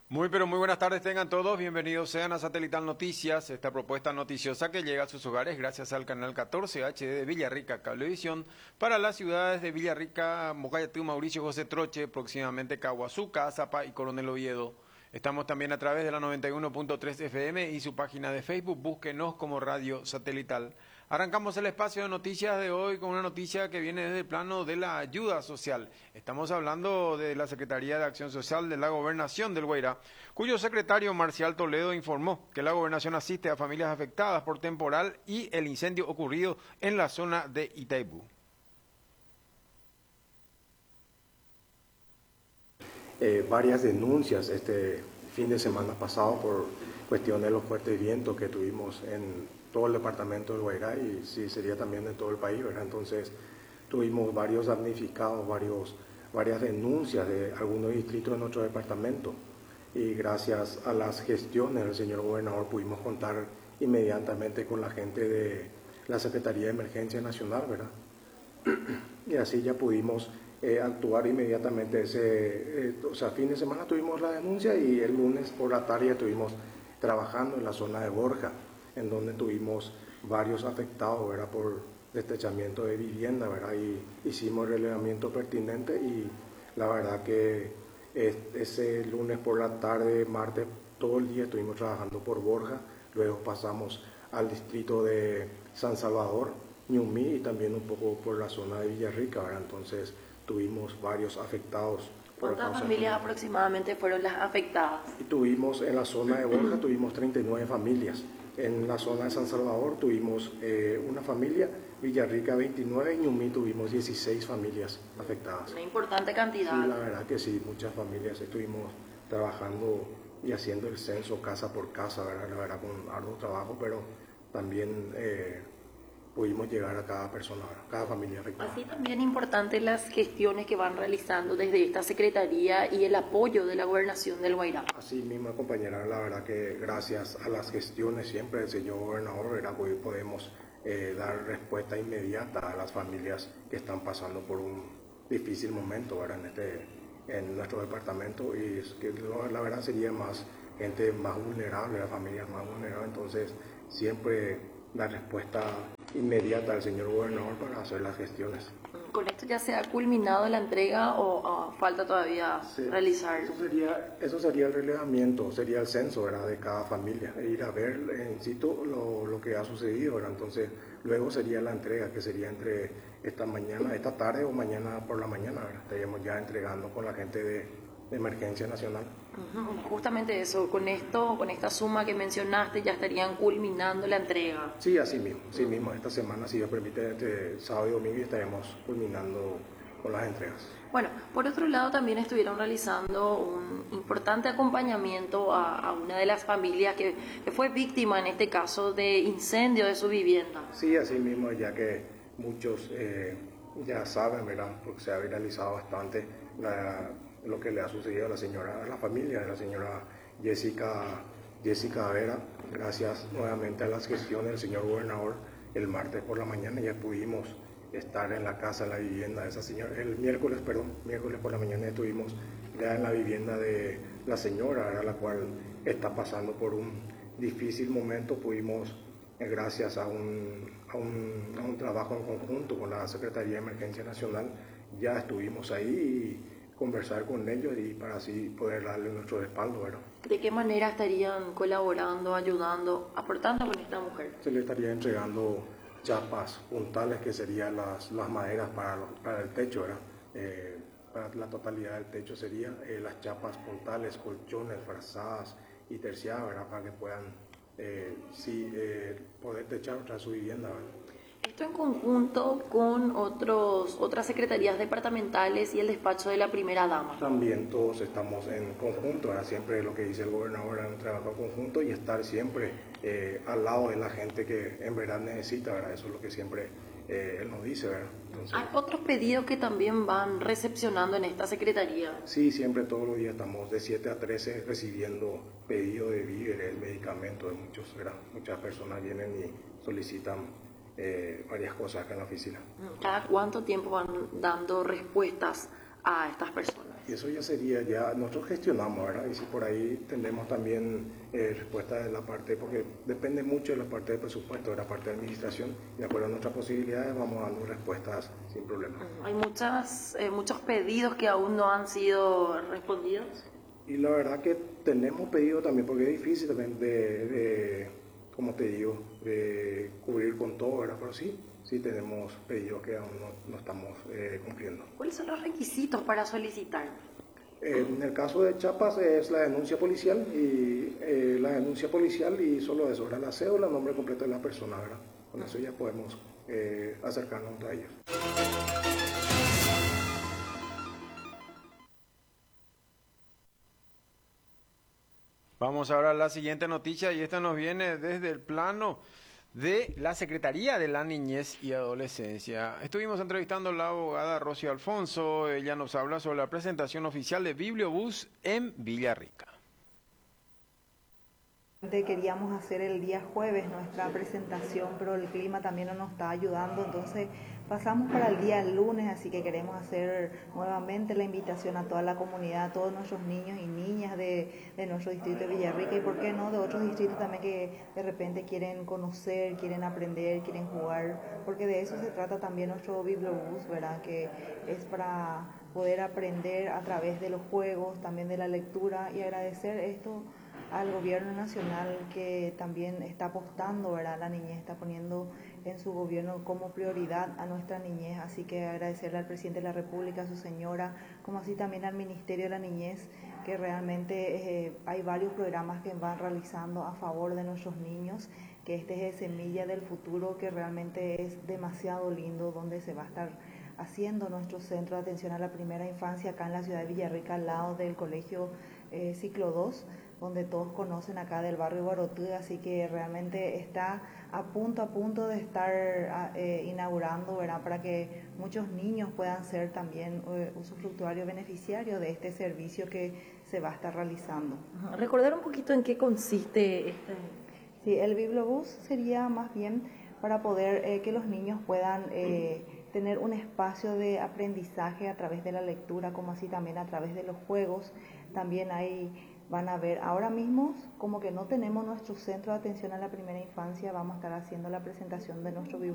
Muy, pero muy buenas tardes tengan todos, bienvenidos sean a Satelital Noticias, esta propuesta noticiosa que llega a sus hogares gracias al canal 14 HD de Villarrica Cablevisión para las ciudades de Villarrica, Mocayatú, Mauricio José Troche, próximamente Caguazú, Azapa y Coronel Oviedo. Estamos también a través de la 91.3 FM y su página de Facebook, búsquenos como Radio Satelital. Arrancamos el espacio de noticias de hoy con una noticia que viene desde el plano de la ayuda social. Estamos hablando de la Secretaría de Acción Social de la Gobernación del Guairá, cuyo secretario Marcial Toledo informó que la Gobernación asiste a familias afectadas por temporal y el incendio ocurrido en la zona de Itaipú. Varias denuncias este fin de semana pasado por cuestión de los fuertes vientos que tuvimos en todo el departamento del Guairá y sí sería también en todo el país, ¿verdad? Entonces tuvimos varios damnificados, varias denuncias de algunos distritos de nuestro departamento y gracias a las gestiones del señor gobernador pudimos contar inmediatamente con la gente de la Secretaría de Emergencia Nacional, ¿verdad? Y así ya pudimos actuar inmediatamente. Fin de semana tuvimos la denuncia y el lunes por la tarde estuvimos trabajando en la zona de Borja, en donde tuvimos varios afectados, ¿verdad?, por destrechamiento de vivienda, ¿verdad? Y hicimos el relevamiento pertinente y la verdad que ese lunes por la tarde, martes, todo el día estuvimos trabajando por Borja, luego pasamos al distrito de San Salvador, Ñumí y también un poco por la zona de Villarrica, ¿verdad? Entonces tuvimos varios afectados. ¿Cuántas familias aproximadamente fueron las afectadas? Y tuvimos en la zona de Borja tuvimos 39 familias, en la zona de San Salvador tuvimos una familia, Villarrica 29 y Ñumí tuvimos 16 familias afectadas. Una importante cantidad. Sí, la verdad que sí, muchas familias estuvimos trabajando y haciendo el censo casa por casa, ¿verdad? La verdad con arduo trabajo, pero también pudimos llegar a cada persona, a cada familia afectada. Así también importante las gestiones que van realizando desde esta Secretaría y el apoyo de la Gobernación del Guairá. Así mismo, compañera, la verdad que gracias a las gestiones siempre del señor gobernador, ¿verdad?, hoy podemos dar respuesta inmediata a las familias que están pasando por un difícil momento, ¿verdad?, en nuestro departamento, y es que la verdad sería más gente más vulnerable, las familias más vulnerables, entonces siempre la respuesta inmediata del señor gobernador para hacer las gestiones. ¿Con esto ya se ha culminado la entrega o falta todavía realizar? Eso sería el relevamiento, sería el censo, ¿verdad?, de cada familia, e ir a ver en situ lo que ha sucedido, ¿verdad? Entonces luego sería la entrega, que sería entre esta tarde o mañana por la mañana, ¿verdad? Estaríamos ya entregando con la gente de Emergencia Nacional. Justamente eso, con esta suma que mencionaste, ya estarían culminando la entrega. Sí, así mismo, esta semana, si Dios permite, este sábado y domingo estaremos culminando con las entregas. Bueno, por otro lado también estuvieron realizando un importante acompañamiento a una de las familias que fue víctima en este caso de incendio de su vivienda. Sí, así mismo, ya que muchos ya saben, ¿verdad?, porque se ha viralizado bastante lo que le ha sucedido a la familia de la señora Jessica Vera. Gracias nuevamente a las gestiones del señor gobernador, el martes por la mañana ya pudimos estar en la casa, en la vivienda de esa señora. El miércoles por la mañana estuvimos ya en la vivienda de la señora, la cual está pasando por un difícil momento. Pudimos, gracias a un trabajo en conjunto con la Secretaría de Emergencia Nacional, ya estuvimos ahí y conversar con ellos y para así poder darle nuestro respaldo, ¿verdad? ¿De qué manera estarían colaborando, ayudando, aportando con esta mujer? Se le estaría entregando chapas puntales, que serían las maderas para el techo, ¿verdad? Para la totalidad del techo serían las chapas puntales, colchones, frazadas y terciadas, ¿verdad?, para que puedan poder techar otra su vivienda, ¿verdad? Esto en conjunto con otras secretarías departamentales y el despacho de la primera dama. También todos estamos en conjunto, ¿verdad? Siempre lo que dice el gobernador es un trabajo conjunto y estar siempre al lado de la gente que en verdad necesita, ¿verdad? Eso es lo que siempre él nos dice, ¿verdad? Entonces, ¿hay otros pedidos que también van recepcionando en esta secretaría? Sí, siempre todos los días estamos de 7 a 13 recibiendo pedidos de víveres, medicamentos de ¿verdad? Muchas personas vienen y solicitan varias cosas acá en la oficina. ¿Cada cuánto tiempo van dando respuestas a estas personas? Y eso ya sería, ya nosotros gestionamos, ¿verdad? Y si por ahí tenemos también respuesta de la parte, porque depende mucho de la parte de presupuesto, de la parte de administración, y de acuerdo a nuestras posibilidades vamos dando respuestas sin problema. Hay muchos pedidos que aún no han sido respondidos. Y la verdad que tenemos pedido también, porque es difícil también como te digo, de cubrir con todo, ¿verdad? Pero sí tenemos pedidos que aún no estamos cumpliendo. ¿Cuáles son los requisitos para solicitar? En el caso de Chiapas es la denuncia policial y solo eso, ¿verdad? La cédula, el nombre completo de la persona, ¿verdad? Con eso ya podemos acercarnos a ellos. Vamos ahora a la siguiente noticia y esta nos viene desde el plano de la Secretaría de la Niñez y Adolescencia. Estuvimos entrevistando a la abogada Rocío Alfonso. Ella nos habla sobre la presentación oficial de Bibliobús en Villarrica. Queríamos hacer el día jueves nuestra presentación, pero el clima también no nos está ayudando, entonces pasamos para el día lunes, así que queremos hacer nuevamente la invitación a toda la comunidad, a todos nuestros niños y niñas de nuestro distrito de Villarrica y por qué no de otros distritos también que de repente quieren conocer, quieren aprender, quieren jugar, porque de eso se trata también nuestro Bibliobús, ¿verdad? Que es para poder aprender a través de los juegos, también de la lectura y agradecer esto al gobierno nacional que también está apostando, ¿verdad? La niñez está poniendo en su gobierno como prioridad a nuestra niñez, así que agradecerle al presidente de la República, a su señora, como así también al Ministerio de la Niñez, que realmente hay varios programas que van realizando a favor de nuestros niños, que este es Semilla del Futuro, que realmente es demasiado lindo, donde se va a estar haciendo nuestro centro de atención a la primera infancia acá en la ciudad de Villarrica, al lado del colegio Ciclo 2, donde todos conocen acá del barrio Guarotú, así que realmente está a punto de estar inaugurando, ¿verdad? Para que muchos niños puedan ser también usufructuarios beneficiarios de este servicio que se va a estar realizando. Recordar un poquito en qué consiste este. Sí, el Bibliobús sería más bien para poder que los niños puedan tener un espacio de aprendizaje a través de la lectura, como así también a través de los juegos. También van a ver, ahora mismo como que no tenemos nuestro centro de atención a la primera infancia, vamos a estar haciendo la presentación de nuestro